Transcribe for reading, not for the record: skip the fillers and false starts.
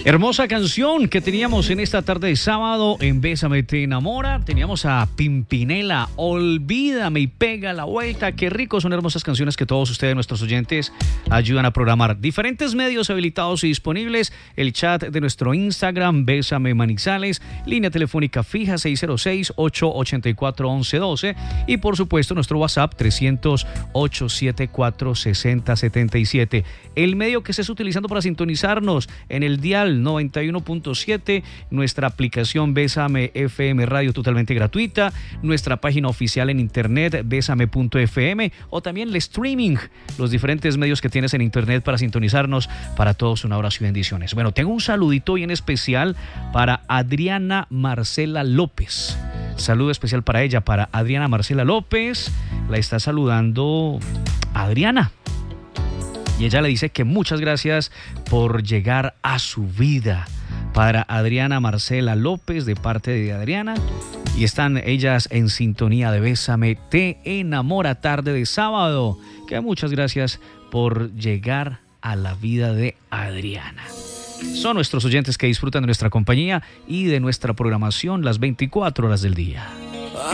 Hermosa canción que teníamos en esta tarde de sábado en Bésame te enamora. Teníamos a Pimpinela, Olvídame y Pega la Vuelta. Qué rico, son hermosas canciones que todos ustedes, nuestros oyentes, ayudan a programar. Diferentes medios habilitados y disponibles. El chat de nuestro Instagram, Bésame Manizales. Línea telefónica fija 606-884-1112. Y por supuesto nuestro WhatsApp 300-874-6077. El medio que estés utilizando para sintonizarnos en el dial 91.7, nuestra aplicación Bésame FM Radio totalmente gratuita, nuestra página oficial en internet besame.fm o también el streaming, los diferentes medios que tienes en internet para sintonizarnos. Para todos un abrazo y bendiciones. Bueno, tengo un saludito bien especial para Adriana Marcela López. Saludo especial para ella, para Adriana Marcela López. La está saludando Adriana. Y ella le dice que muchas gracias por llegar a su vida. Para Adriana Marcela López, de parte de Adriana. Y están ellas en sintonía de Bésame te enamora, tarde de sábado. Que muchas gracias por llegar a la vida de Adriana. Son nuestros oyentes que disfrutan de nuestra compañía y de nuestra programación las 24 horas del día.